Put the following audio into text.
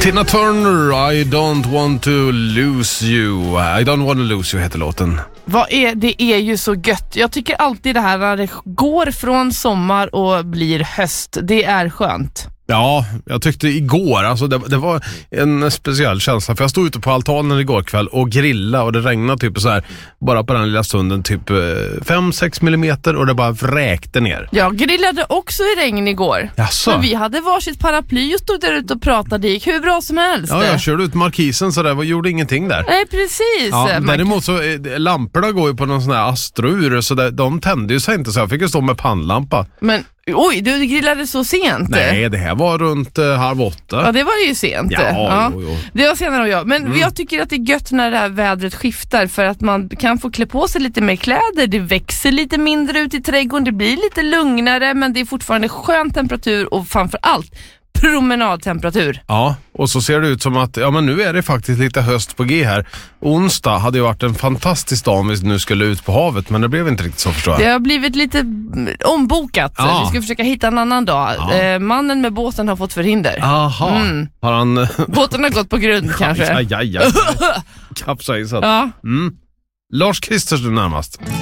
Tina Turner, I don't want to lose you. I don't want to lose you heter låten. Det är ju så gött. Jag tycker alltid det här när det går från sommar och blir höst. Det är skönt. Ja, jag tyckte igår, alltså det var en speciell känsla. För jag stod ute på altanen igår kväll och grilla och det regnade typ så här, bara på den lilla stunden typ 5-6 millimeter och det bara vräkte ner. Jag grillade också i regn igår. Jaså? Men vi hade varsitt paraply och stod där ute och pratade. Det gick hur bra som helst. Ja, jag körde ut markisen så det gjorde ingenting där. Nej, precis. Ja, däremot så lamporna går ju på någon sån här astrur så de tände ju sig inte så jag fick ju stå med pannlampa. Men oj, du grillade så sent. Nej, det här var runt 7:30. Ja, det var ju sent. Ja. Jo. Det var senare och jag. Men jag tycker att det är gött när det här vädret skiftar för att man kan få klä på sig lite mer kläder. Det växer lite mindre ut i trädgården. Det blir lite lugnare men det är fortfarande skön temperatur och framförallt promenadtemperatur. Ja, och så ser det ut som att men nu är det faktiskt lite höst på G här. Onsdag hade ju varit en fantastisk dag om vi nu skulle ut på havet, men det blev inte riktigt så, förstår jag. Det har blivit lite ombokat. Ja. Vi ska försöka hitta en annan dag. Ja. Mannen med båten har fått förhinder. Aha. Har han... Båten har gått på grund kanske. Aj. Kapsejsat. Ja. Lars Kristers du närmast.